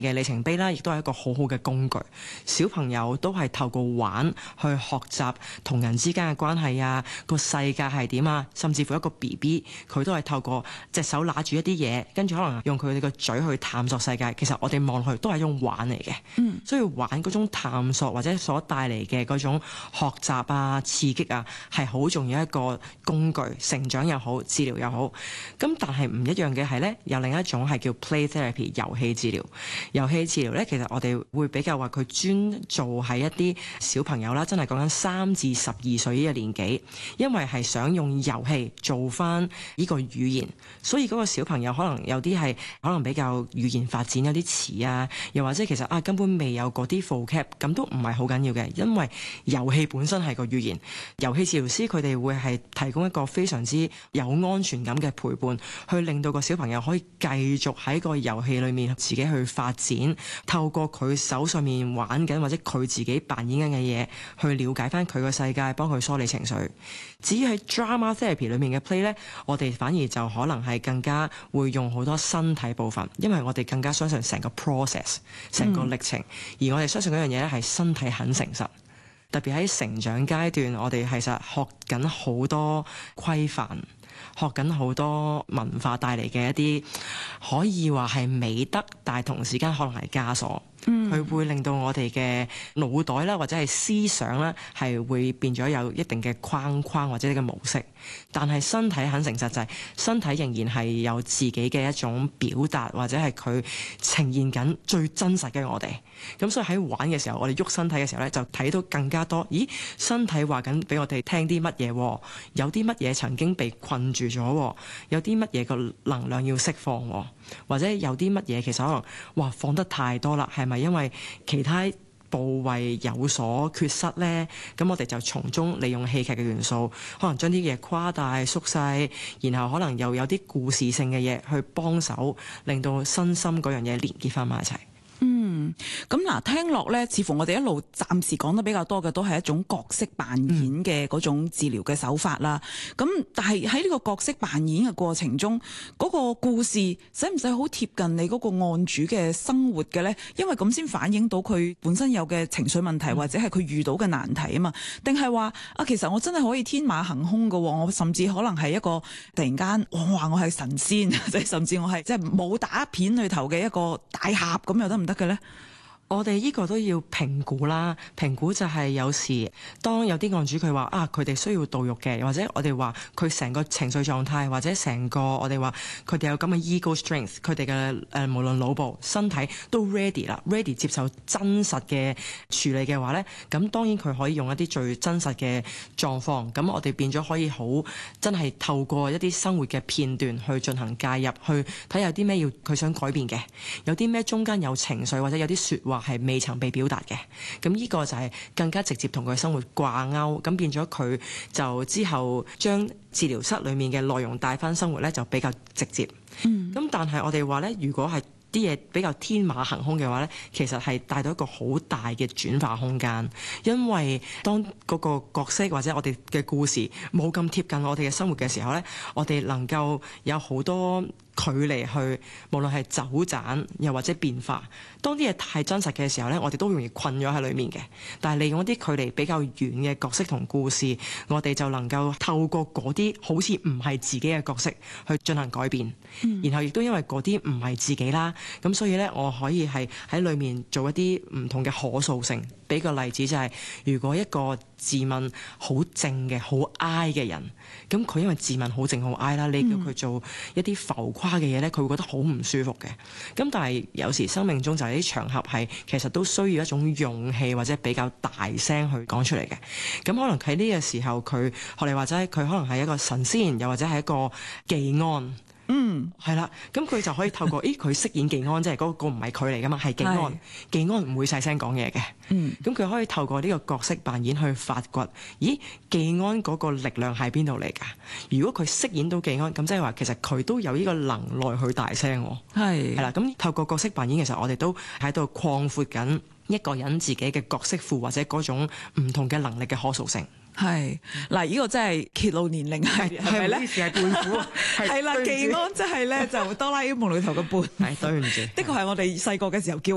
嘅里程碑啦，亦都係一個好好嘅工具。小朋友都係透過玩去學習同人之間嘅關係啊，個世界係點啊，甚至乎一個 BB 佢都係透過隻手拿住一啲嘢，跟住可能用佢哋個嘴去探索世界。其實我哋望落去都係一種玩嚟嘅，所以玩嗰種探索或者所帶嚟嘅嗰種學習啊、刺激啊，係好重要一個工具，成長又好，治療又好。咁但係唔一樣嘅係呢，有另一種係叫 play therapy 遊戲治療。遊戲治療呢，其實我哋會比較話佢專做喺一啲小朋友啦，真係講緊3至12歲呢個年紀，因為係想用遊戲做翻呢個語言，所以嗰個小朋友可能有啲係可能比較語言發展有啲遲啊，又或者其實根本未有嗰啲 vocab， 咁都唔係好緊要嘅，因為遊戲本身係個語言。遊戲治療師佢哋會係提供一個非常之有安全感嘅陪伴，去令到個小朋友可以繼續喺個遊戲裏面自己去發展，透過佢手上面玩緊或者佢自己扮演緊嘅嘢，去了解翻佢個世界，幫佢梳理情緒。至於喺 drama therapy 裏面嘅 play 呢，我哋反而就可能係更加會用好多身體部分，因為我哋更加相信成個 process 成個歷程，而我哋相信嗰樣嘢咧係身體很誠實。特別喺成長階段，我哋其實學緊好多規範，學緊好多文化帶嚟嘅一啲可以話係美德，但係同時間可能係枷鎖。佢會令到我哋嘅腦袋啦，或者係思想啦，係會變咗有一定嘅框框或者一個模式。但係身體很誠實，就係身體仍然係有自己嘅一種表達，或者係佢呈現緊最真實嘅我哋。咁所以喺玩嘅時候，我哋喐身體嘅時候咧，就睇到更加多。咦，身體話緊俾我哋聽啲乜嘢？有啲乜嘢曾經被困住咗？有啲乜嘢個能量要釋放？或者有啲乜嘢其實可能哇放得太多啦，係咪因為其他部位有所缺失呢？咁我哋就從中利用戲劇嘅元素，可能將啲嘢誇大縮細，然後可能又有啲故事性嘅嘢去幫手，令到身心嗰樣嘢連結翻埋一齊。 咁嗱，聽落咧，似乎我哋一路暫時講得比較多嘅都係一種角色扮演嘅嗰種治療嘅手法啦。咁但係喺呢個角色扮演嘅過程中，嗰個故事使唔使好貼近你嗰個案主嘅生活嘅咧？因為咁先反映到佢本身有嘅情緒問題，或者係佢遇到嘅難題啊嘛。定係話其實我真係可以天馬行空嘅，我甚至可能係一個突然間我話我係神仙，即係甚至我係即係武打片裏頭嘅一個大俠咁，又得唔得嘅咧？ 我哋呢個都要評估啦，評估就係有時當有啲案主佢話佢哋需要導育嘅，或者我哋話佢成個情緒狀態，或者成個我哋話佢哋有咁嘅 ego strength， 佢哋嘅無論腦部、身體都 ready 接受真實嘅處理嘅話呢，咁當然佢可以用一啲最真實嘅狀況，咁我哋變咗可以好真係透過一啲生活嘅片段去進行介入，去睇有啲咩要佢想改變嘅，有啲咩中間有情緒或者有啲說話係未曾被表達嘅，咁呢個就係更加直接同佢生活掛鈎，咁變咗佢就之後將治療室裏面嘅內容帶翻生活咧，就比較直接。咁但係我哋話咧，如果係啲嘢比較天馬行空嘅話咧，其實係帶到一個好大嘅轉化空間，因為當嗰個角色或者我哋嘅故事冇咁貼近我哋嘅生活嘅時候咧，我哋能夠有好多距離去，無論係走盞又或者變化。當啲嘢太真實嘅時候呢，我哋都容易困咗喺裏面嘅。但係利用一啲距離比較遠嘅角色同故事，我哋就能夠透過嗰啲好似唔係自己嘅角色去進行改變。然後亦都因為嗰啲唔係自己啦，咁所以呢，我可以係喺裏面做一啲唔同嘅可塑性。俾個例子就係，如果一個自問好靜嘅好 I 嘅人，咁佢因為自問好靜好 I 啦，你叫佢做一啲浮誇嘅嘢呢，佢會覺得好唔舒服嘅。咁但係有時生命中就係啲場合係其實都需要一種勇氣或者比較大聲去講出嚟嘅。咁可能喺呢個時候佢學你話齋，佢可能係一個神仙，又或者係一個技安。係啦，咁佢就可以透過，佢飾演技安，即係嗰個唔係佢嚟噶嘛，係技安。技安唔會細聲講嘢嘅。咁佢可以透過呢個角色扮演去發掘，技安嗰個力量喺邊度嚟㗎？如果佢飾演到技安，咁即係話其實佢都有呢個能耐去大聲。係啦，咁透過角色扮演，其實我哋都喺度擴闊緊一個人自己嘅角色庫，或者嗰種唔同嘅能力嘅可塑性。 係嗱，呢個真係揭露年齡係咪咧？ 係胖虎， 係啦，技安即係咧就哆啦 A 夢裏頭嘅胖。 係對唔住， 的確係我哋細個嘅時候叫。